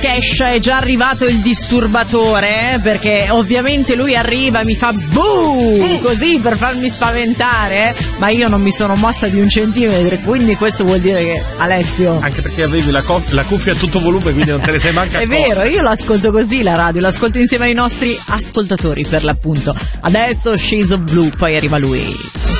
Cash è già arrivato il disturbatore, perché ovviamente lui arriva e mi fa boo così per farmi spaventare, ma io non mi sono mossa di un centimetro, quindi questo vuol dire che Alessio, anche perché avevi la cuffia a tutto volume, quindi non te ne sei manca è vero, io l'ascolto così la radio, l'ascolto insieme ai nostri ascoltatori per l'appunto. Adesso Shades of Blue, poi arriva lui.